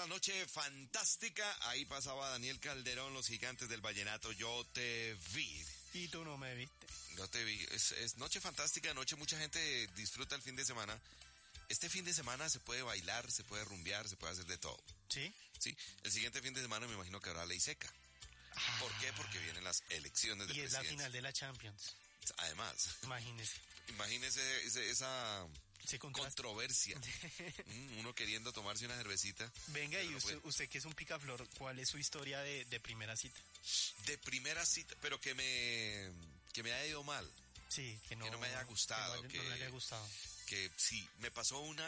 la noche fantástica. Ahí pasaba Daniel Calderón, Los Gigantes del Vallenato. Yo te vi. Y tú no me viste. Yo te vi. Es noche fantástica, noche mucha gente disfruta el fin de semana. Este fin de semana se puede bailar, se puede rumbear, se puede hacer de todo. ¿Sí? Sí. El siguiente fin de semana me imagino que habrá ley seca. ¿Por qué? Porque vienen las elecciones de Y es la presidencia. final de la Champions. Además, Imagínese esa ese contraste. controversia. Uno queriendo tomarse una cervecita. Venga, y no usted que es un picaflor, ¿cuál es su historia de primera cita? De primera cita, pero que me haya ido mal. Sí, que no me haya gustado. No le haya gustado. Que sí, me pasó una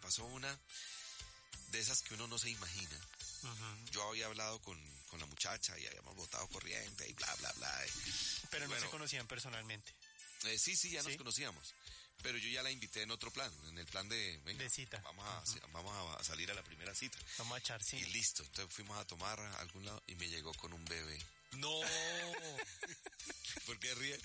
de esas que uno no se imagina. Uh-huh. Yo había hablado con la muchacha y habíamos botado corriente y bla, bla, bla. Pero no se conocían personalmente. Sí, ya nos conocíamos. Pero yo ya la invité en otro plan, en el plan de... Venga, de cita. Vamos a salir a la primera cita. Vamos a echar, sí. Y listo, entonces fuimos a tomar a algún lado y me llegó con un bebé. ¡No! ¿Por qué ríe?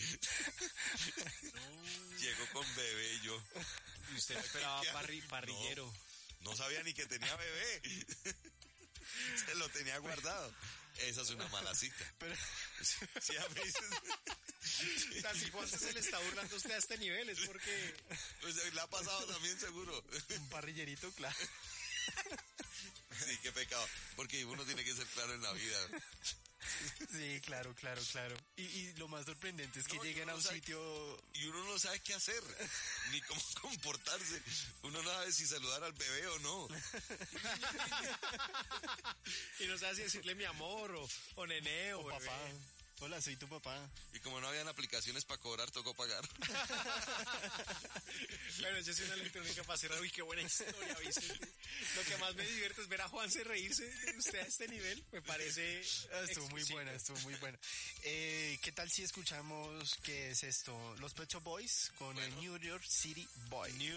No. Llegó con bebé y yo. Y usted esperaba parrillero. No sabía ni que tenía bebé. Se lo tenía guardado. Esa es una mala cita. Pero... Sí, a veces... O sea, si Juan se le está burlando a usted a este nivel, es porque... Pues le ha pasado también, seguro. Un parrillerito, claro. Sí, qué pecado. Porque uno tiene que ser claro en la vida. Sí, claro. Y lo más sorprendente es que lleguen a un sitio... Y uno no sabe qué hacer, ni cómo comportarse. Uno no sabe si saludar al bebé o no. Y no sabe si decirle mi amor, o nené, o papá. Hola, soy tu papá. Y como no habían aplicaciones para cobrar, tocó pagar. Bueno, yo soy una electrónica para cerrar. Uy, qué buena historia, Vicente. Lo que más me divierte es ver a Juanse reírse de usted a este nivel. Me parece... Estuvo muy buena. ¿Qué tal si escuchamos, qué es esto? Los Pet Shop Boys con el New York City Boy.